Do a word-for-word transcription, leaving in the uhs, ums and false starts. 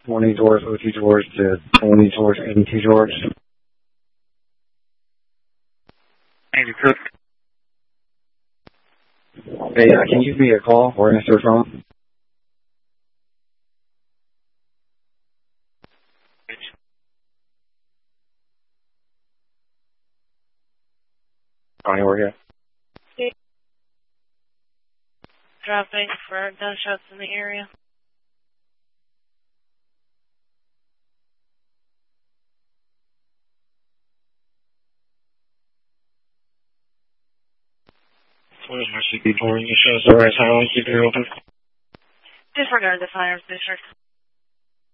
twenty towards O two towards to twenty towards eighty-two towards. eighty-two. Hey, uh, can you give me a call or answer the phone? Ronnie, where you at? Dropping for gunshots in the area. Where's my C P pouring? You show us the right time. Keep it open. Disregard the fire district.